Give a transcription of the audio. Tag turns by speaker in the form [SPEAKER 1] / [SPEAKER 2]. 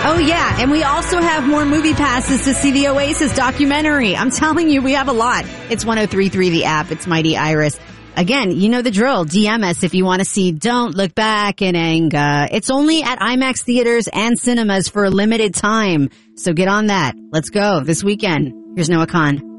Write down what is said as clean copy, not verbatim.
[SPEAKER 1] Oh, yeah. And we also have more movie passes to see the Oasis documentary. I'm telling you, we have a lot. It's 103.3 the app. It's Mighty Iris. Again, you know the drill. DM us if you want to see Don't Look Back in Anger. It's only at IMAX theaters and cinemas for a limited time. So get on that. Let's go this weekend. Here's Noah Khan.